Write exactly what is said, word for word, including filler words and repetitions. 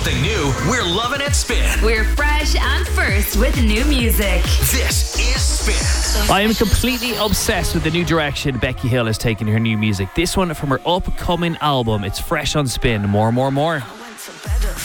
something new, we're loving it Spin. We're fresh and first with new music. This is Spin. I am completely obsessed with the new direction Becky Hill has taken her new music. This one from her upcoming album. It's fresh on Spin. More, more, more.